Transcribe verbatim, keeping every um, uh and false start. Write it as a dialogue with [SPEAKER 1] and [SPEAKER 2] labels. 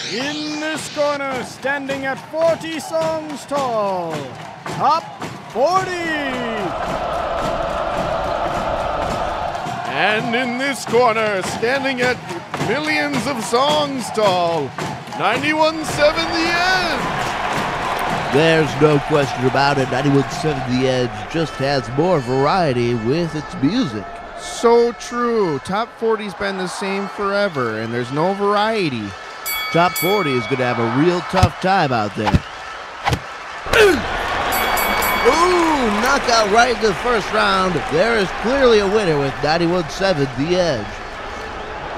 [SPEAKER 1] In this corner, standing at forty songs tall, Top forty.
[SPEAKER 2] And in this corner, standing at millions of songs tall, ninety-one point seven The Edge.
[SPEAKER 3] There's no question about it. ninety-one point seven The Edge just has more variety with its music.
[SPEAKER 2] So true. Top forty's been the same forever, and there's no variety.
[SPEAKER 3] Top forty is going to have a real tough time out there. Ooh, knockout right in the first round. There is clearly a winner with ninety-one point seven The Edge.